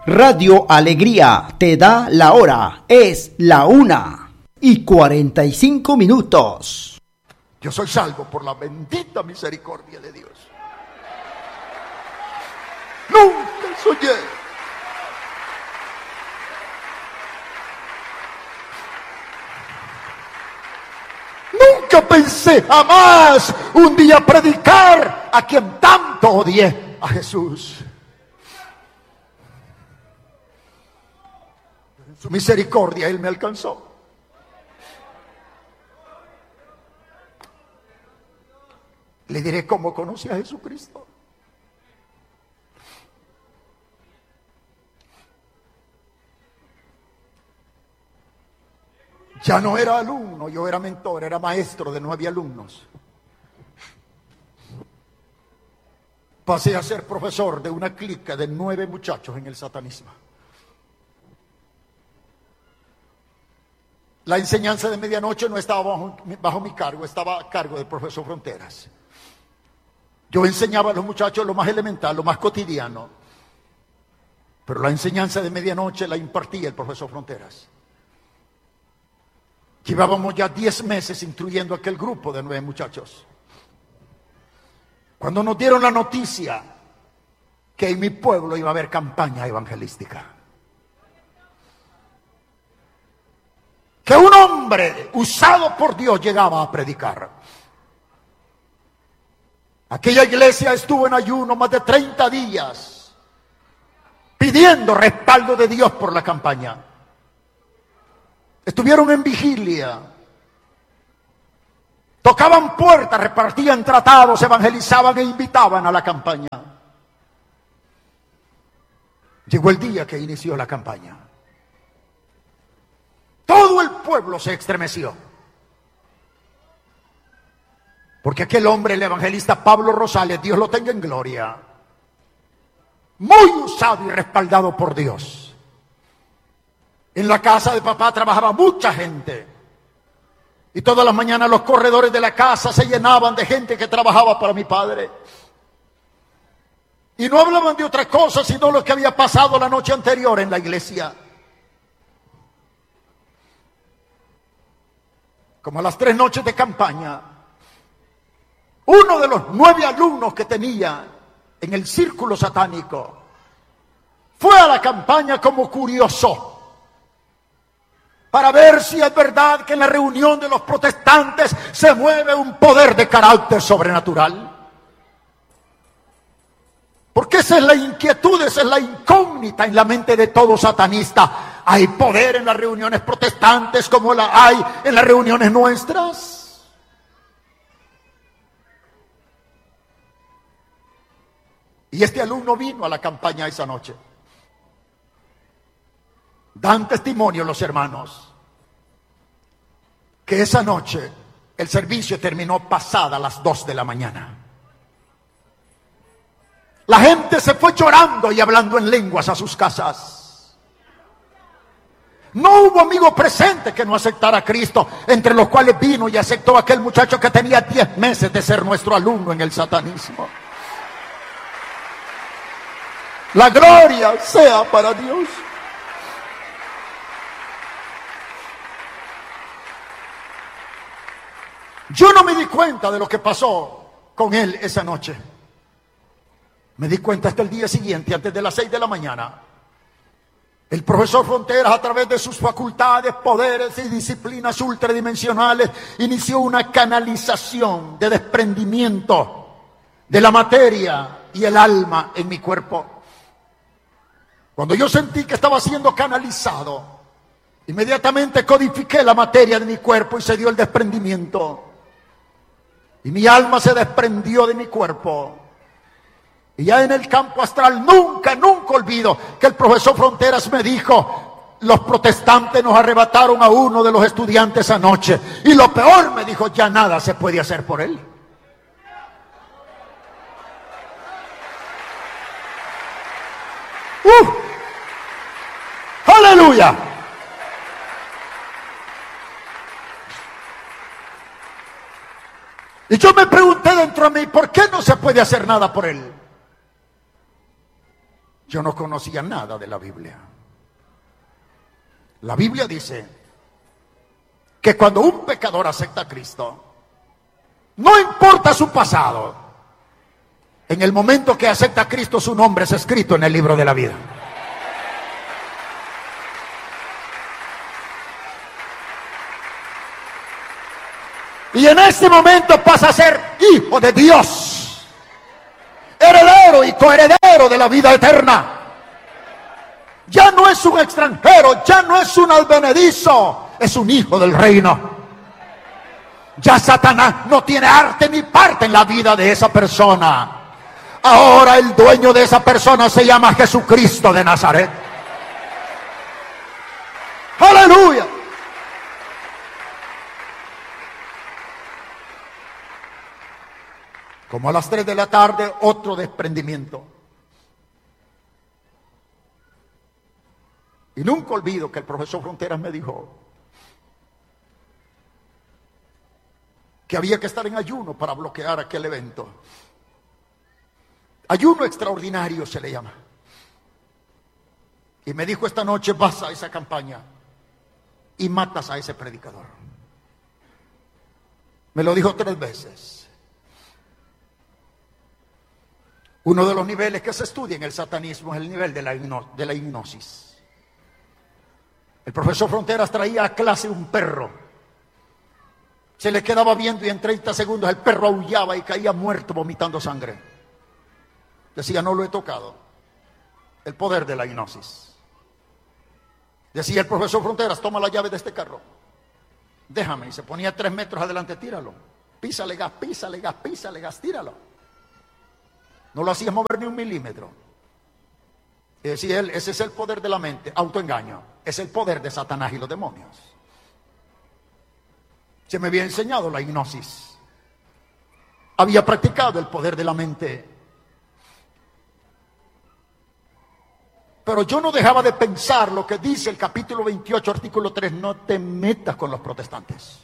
Radio Alegría te da la hora. Es la 1:45. Yo soy salvo por la bendita misericordia de Dios. Nunca soñé nunca pensé jamás un día predicar a quien tanto odié, a Jesús. En su misericordia Él me alcanzó. Le diré cómo conocí a Jesucristo. Ya no era alumno, yo era mentor, era maestro de 9 alumnos. Pasé a ser profesor de una clica de 9 muchachos en el satanismo. La enseñanza de medianoche no estaba bajo mi cargo, estaba a cargo del profesor Fronteras. Yo enseñaba a los muchachos lo más elemental, lo más cotidiano. Pero la enseñanza de medianoche la impartía el profesor Fronteras. Llevábamos ya 10 meses instruyendo a aquel grupo de 9 muchachos. Cuando nos dieron la noticia que en mi pueblo iba a haber campaña evangelística, que un hombre usado por Dios llegaba a predicar, aquella iglesia estuvo en ayuno más de 30 días, pidiendo respaldo de Dios por la campaña. Estuvieron en vigilia, tocaban puertas, repartían tratados, evangelizaban e invitaban a la campaña. Llegó el día que inició la campaña. Todo el pueblo se estremeció, porque aquel hombre, el evangelista Pablo Rosales, Dios lo tenga en gloria, muy usado y respaldado por Dios. En la casa de papá trabajaba mucha gente. Y todas las mañanas los corredores de la casa se llenaban de gente que trabajaba para mi padre. Y no hablaban de otra cosa sino lo que había pasado la noche anterior en la iglesia. Como a las 3 noches de campaña, uno de los 9 alumnos que tenía en el círculo satánico fue a la campaña como curioso, para ver si es verdad que en la reunión de los protestantes se mueve un poder de carácter sobrenatural. Porque esa es la inquietud, esa es la incógnita en la mente de todo satanista. ¿Hay poder en las reuniones protestantes como la hay en las reuniones nuestras? Y este alumno vino a la campaña esa noche. Dan testimonio los hermanos que esa noche el servicio terminó pasada las 2 de la mañana. La gente se fue llorando y hablando en lenguas a sus casas. No hubo amigo presente que no aceptara a Cristo, entre los cuales vino y aceptó a aquel muchacho que tenía 10 meses de ser nuestro alumno en el satanismo. La gloria sea para Dios. Yo no me di cuenta de lo que pasó con él esa noche. Me di cuenta hasta el día siguiente, antes de las 6 de la mañana. El profesor Fronteras, a través de sus facultades, poderes y disciplinas ultradimensionales, inició una canalización de desprendimiento de la materia y el alma en mi cuerpo. Cuando yo sentí que estaba siendo canalizado, inmediatamente codifiqué la materia de mi cuerpo y se dio el desprendimiento. Y mi alma se desprendió de mi cuerpo. Y ya en el campo astral nunca olvido que el profesor Fronteras me dijo: los protestantes nos arrebataron a uno de los estudiantes anoche. Y lo peor, me dijo, ya nada se puede hacer por él. ¡Aleluya! Y yo me pregunté dentro de mí, ¿por qué no se puede hacer nada por él? Yo no conocía nada de la Biblia. La Biblia dice que cuando un pecador acepta a Cristo, no importa su pasado, en el momento que acepta a Cristo, su nombre es escrito en el libro de la vida. Y en este momento pasa a ser hijo de Dios, heredero y coheredero de la vida eterna. Ya no es un extranjero, ya no es un advenedizo, es un hijo del reino. Ya Satanás no tiene arte ni parte en la vida de esa persona. Ahora el dueño de esa persona se llama Jesucristo de Nazaret. ¡Aleluya! Como a las 3 de la tarde, otro desprendimiento. Y nunca olvido que el profesor Fronteras me dijo que había que estar en ayuno para bloquear aquel evento. Ayuno extraordinario se le llama. Y me dijo: esta noche vas a esa campaña y matas a ese predicador. Me lo dijo 3 veces. Uno de los niveles que se estudia en el satanismo es el nivel de la hipnosis. El profesor Fronteras traía a clase un perro. Se le quedaba viendo y en 30 segundos el perro aullaba y caía muerto vomitando sangre. Decía: no lo he tocado. El poder de la hipnosis. Decía el profesor Fronteras: toma la llave de este carro, déjame. Y se ponía 3 metros adelante: tíralo, písale gas, písale gas, písale gas, tíralo. No lo hacía mover ni un milímetro. Y decía él: ese es el poder de la mente, autoengaño. Es el poder de Satanás y los demonios. Se me había enseñado la hipnosis. Había practicado el poder de la mente. Pero yo no dejaba de pensar lo que dice el capítulo 28, artículo 3. No te metas con los protestantes.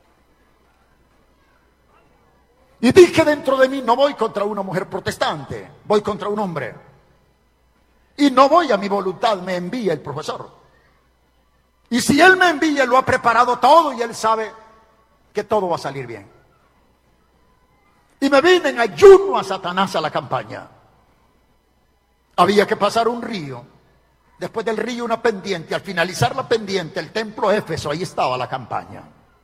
Y dije dentro de mí: no voy contra una mujer protestante, voy contra un hombre. Y no voy a mi voluntad, me envía el profesor. Y si él me envía, lo ha preparado todo y él sabe que todo va a salir bien. Y me vine en ayuno a Satanás a la campaña. Había que pasar un río. Después del río una pendiente. Al finalizar la pendiente, el templo Éfeso, ahí estaba la campaña.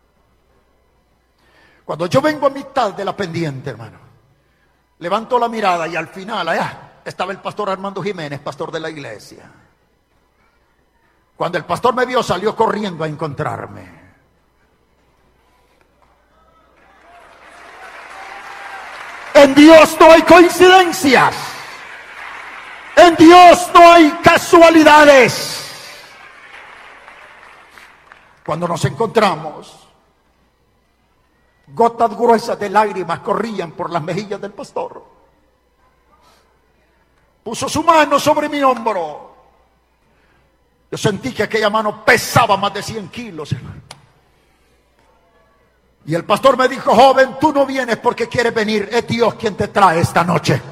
Cuando yo vengo a mitad de la pendiente, hermano, levanto la mirada y al final, allá estaba el pastor Armando Jiménez, pastor de la iglesia. Cuando el pastor me vio, salió corriendo a encontrarme. En Dios no hay coincidencias. En Dios no hay casualidades. Cuando nos encontramos, gotas gruesas de lágrimas corrían por las mejillas del pastor. Puso su mano sobre mi hombro. Yo sentí que aquella mano pesaba más de 100 kilos, hermano. Y el pastor me dijo: joven, tú no vienes porque quieres venir, es Dios quien te trae esta noche.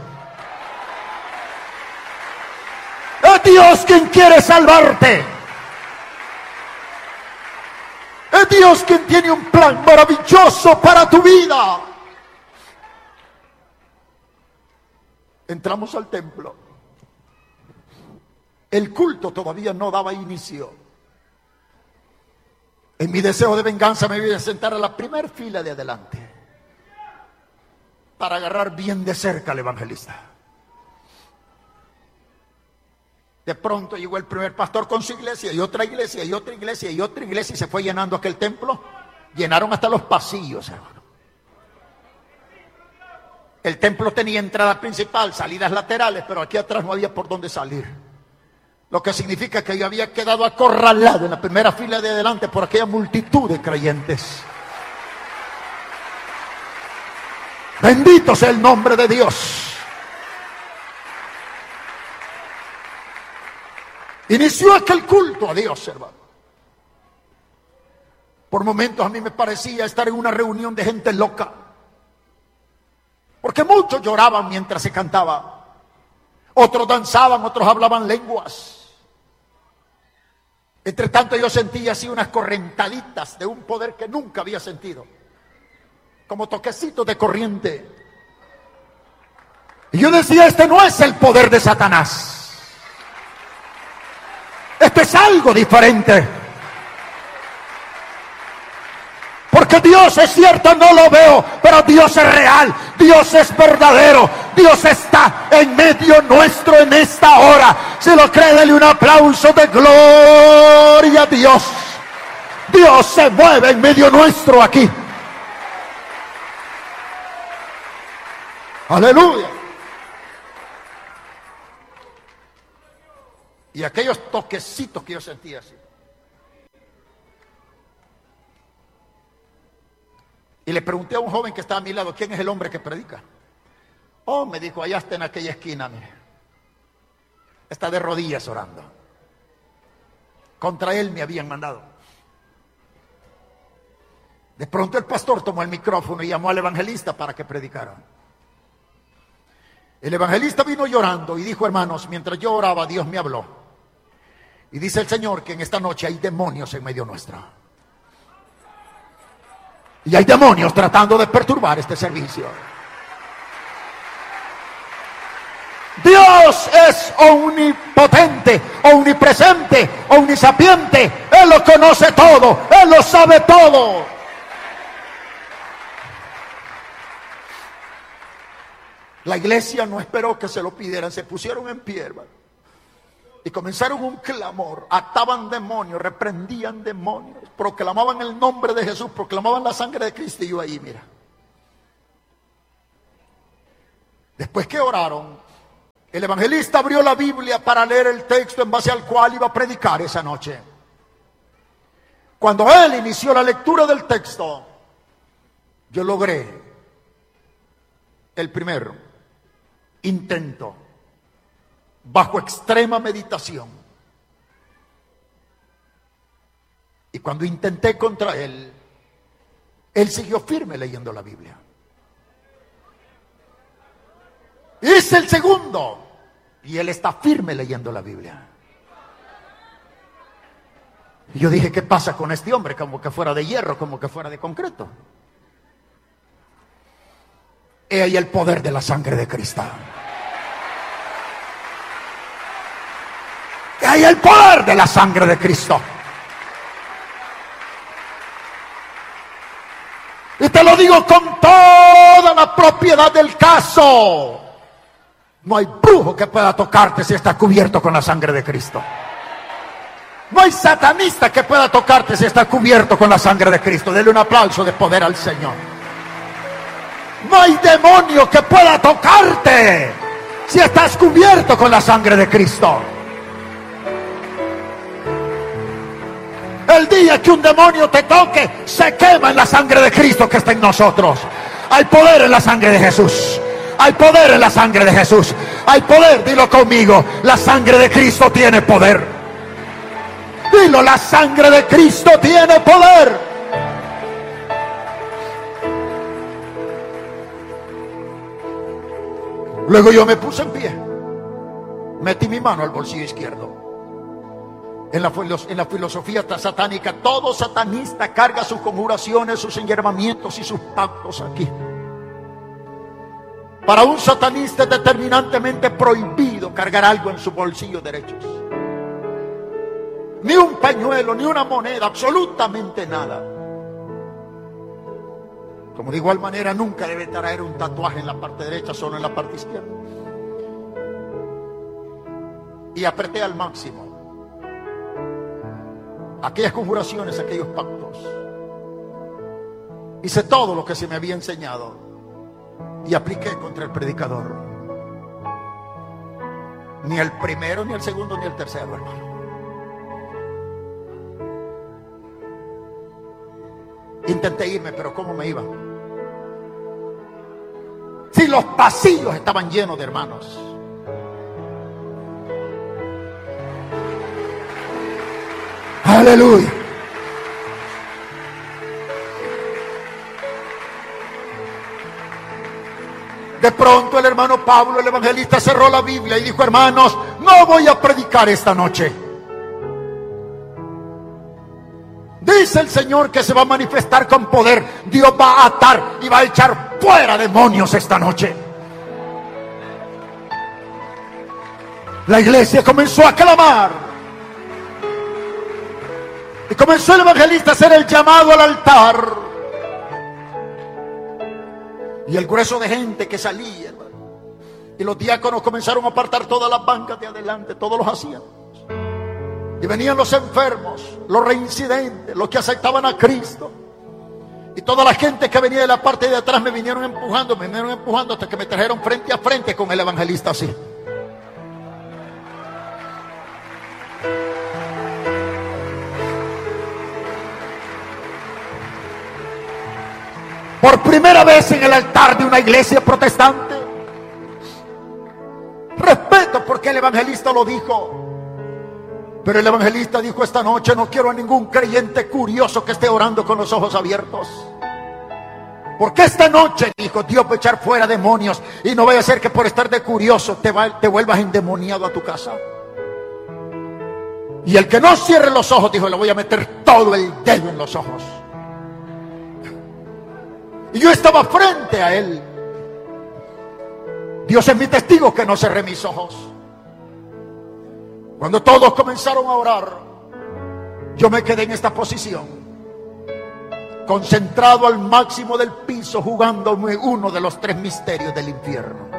Es Dios quien quiere salvarte. Es Dios quien tiene un plan maravilloso para tu vida. Entramos al templo. El culto todavía no daba inicio. En mi deseo de venganza me voy a sentar a la primera fila de adelante para agarrar bien de cerca al evangelista. De pronto llegó el primer pastor con su iglesia y otra iglesia y otra iglesia y otra iglesia y se fue llenando aquel templo. Llenaron hasta los pasillos, hermano. El templo tenía entrada principal, salidas laterales, pero aquí atrás no había por dónde salir. Lo que significa que yo había quedado acorralado en la primera fila de adelante por aquella multitud de creyentes. Bendito sea el nombre de Dios. Inició aquel culto a Dios, hermano. Por momentos a mí me parecía estar en una reunión de gente loca, porque muchos lloraban mientras se cantaba. otros danzaban, otros hablaban lenguas. Entre tanto yo sentía así unas correntaditas de un poder que nunca había sentido, como toquecitos de corriente. Y yo decía, este no es el poder de Satanás, esto es algo diferente. Porque Dios es cierto, no lo veo, pero Dios es real, Dios es verdadero, Dios está en medio nuestro en esta hora. Si lo cree, dele un aplauso de gloria a Dios. Dios se mueve en medio nuestro aquí. Aleluya. Y aquellos toquecitos que yo sentía así. Y le pregunté a un joven que estaba a mi lado, ¿quién es el hombre que predica? Oh, me dijo, allá está en aquella esquina, mire. Está de rodillas orando. Contra él me habían mandado. De pronto el pastor tomó el micrófono y llamó al evangelista para que predicara. El evangelista vino llorando y dijo, hermanos, mientras yo oraba, Dios me habló. Y dice el Señor que en esta noche hay demonios en medio nuestro. Y hay demonios tratando de perturbar este servicio. Dios es omnipotente, omnipresente, omnisapiente. Él lo conoce todo, Él lo sabe todo. La iglesia no esperó que se lo pidieran, se pusieron en pie, hermano. Y comenzaron un clamor, ataban demonios, reprendían demonios, proclamaban el nombre de Jesús, proclamaban la sangre de Cristo. Y yo ahí, mira. Después que oraron, el evangelista abrió la Biblia para leer el texto en base al cual iba a predicar esa noche. Cuando él inició la lectura del texto, yo logré el primer intento bajo extrema meditación. Y cuando intenté contra él, él siguió firme leyendo la Biblia. Hice el segundo y él está firme leyendo la Biblia. Y yo dije, ¿qué pasa con este hombre? Como que fuera de hierro, como que fuera de concreto. He ahí el poder de la sangre de Cristo. Hay el poder de la sangre de Cristo. Y te lo digo con toda la propiedad del caso. No hay brujo que pueda tocarte si está cubierto con la sangre de Cristo. No hay satanista que pueda tocarte si está cubierto con la sangre de Cristo. Dele un aplauso de poder al Señor. No hay demonio que pueda tocarte si estás cubierto con la sangre de Cristo. El día que un demonio te toque, se quema en la sangre de Cristo que está en nosotros. Hay poder en la sangre de Jesús. Hay poder en la sangre de Jesús. Hay poder, dilo conmigo. La sangre de Cristo tiene poder. Dilo, la sangre de Cristo tiene poder. Luego yo me puse en pie. Metí mi mano al bolsillo izquierdo. En la filosofía satánica, todo satanista carga sus conjuraciones, sus enhierbamientos y sus pactos aquí. Para un satanista es determinantemente prohibido cargar algo en su bolsillo derecho. Ni un pañuelo, ni una moneda, absolutamente nada. Como de igual manera nunca debe traer un tatuaje en la parte derecha, solo en la parte izquierda. Y apreté al máximo aquellas conjuraciones, aquellos pactos. Hice todo lo que se me había enseñado y apliqué contra el predicador. Ni el primero, ni el segundo, ni el tercero, hermano. Intenté irme, pero ¿cómo me iba? Si los pasillos estaban llenos de hermanos. Aleluya. De pronto cuando el hermano Pablo, el evangelista, cerró la Biblia y dijo: hermanos, no voy a predicar esta noche. Dice el Señor que se va a manifestar con poder. Dios va a atar y va a echar fuera demonios esta noche. La iglesia comenzó a clamar. Y comenzó el evangelista a hacer el llamado al altar. Y el grueso de gente que salía, hermano. Y los diáconos comenzaron a apartar todas las bancas de adelante. Todos los hacían. Y venían los enfermos, los reincidentes, los que aceptaban a Cristo. Y toda la gente que venía de la parte de atrás me vinieron empujando hasta que me trajeron frente a frente con el evangelista así. Por primera vez en el altar de una iglesia protestante. Respeto porque el evangelista lo dijo. Pero el evangelista dijo: esta noche no quiero a ningún creyente curioso que esté orando con los ojos abiertos. Porque esta noche, dijo, Dios va a echar fuera demonios. Y no vaya a ser que por estar de curioso te vuelvas endemoniado a tu casa. Y el que no cierre los ojos, dijo, le voy a meter todo el dedo en los ojos. Y yo estaba frente a él. Dios es mi testigo que no cerré mis ojos. Cuando todos comenzaron a orar, yo me quedé en esta posición, concentrado al máximo del piso, jugándome uno de los 3 misterios del infierno.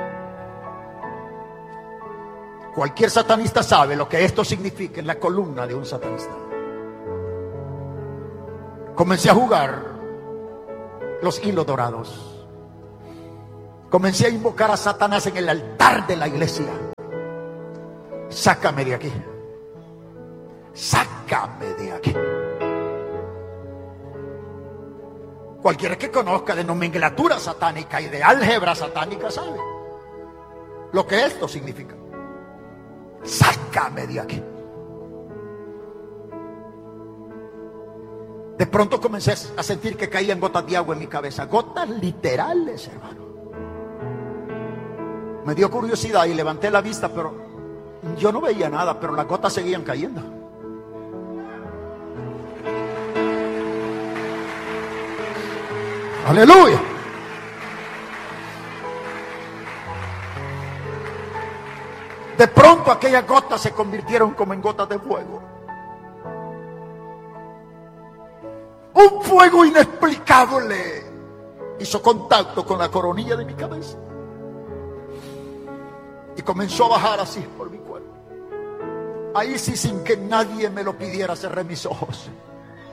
Cualquier satanista sabe lo que esto significa en la columna de un satanista. Comencé a jugar los hilos dorados. Comencé a invocar a Satanás en el altar de la iglesia. Sácame de aquí. Sácame de aquí. Cualquiera que conozca de nomenclatura satánica y de álgebra satánica sabe lo que esto significa. Sácame de aquí. De pronto comencé a sentir que caían gotas de agua en mi cabeza. Gotas literales, hermano. Me dio curiosidad y levanté la vista, pero yo no veía nada, pero las gotas seguían cayendo. Aleluya. De pronto aquellas gotas se convirtieron como en gotas de fuego. Un fuego inexplicable hizo contacto con la coronilla de mi cabeza y comenzó a bajar así por mi cuerpo. Ahí sí, sin que nadie me lo pidiera, cerré mis ojos.